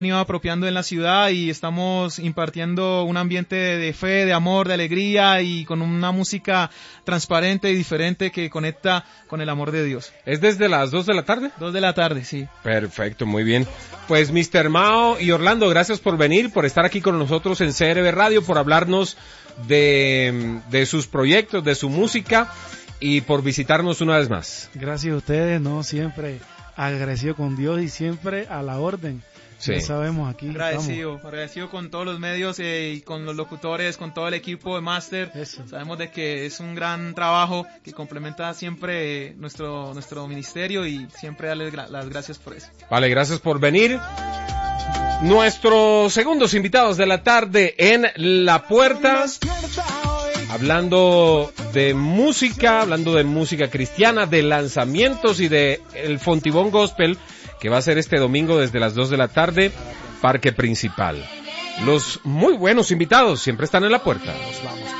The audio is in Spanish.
ido apropiando en la ciudad y estamos impartiendo un ambiente de fe, de amor, de alegría y con una música transparente y diferente que conecta con el amor de Dios. ¿Es desde las 2 de la tarde? 2 de la tarde, sí. Perfecto, muy bien. Pues Mr. Mao y Orlando, gracias por venir, por estar aquí con nosotros en CRB Radio, por hablarnos de sus proyectos, de su música y por visitarnos una vez más. Gracias a ustedes, no, siempre agradecido con Dios y siempre a la orden. Sí. Ya sabemos, aquí agradecido con todos los medios y con los locutores, con todo el equipo de Máster. Eso. Sabemos de que es un gran trabajo que complementa siempre nuestro ministerio y siempre darles las gracias por eso. Vale, gracias por venir. Nuestros segundos invitados de la tarde en La Puerta, hablando de música cristiana, de lanzamientos y de el Fontibón Gospel, que va a ser este domingo desde las 2 de la tarde, Parque Principal. Los muy buenos invitados siempre están en La Puerta.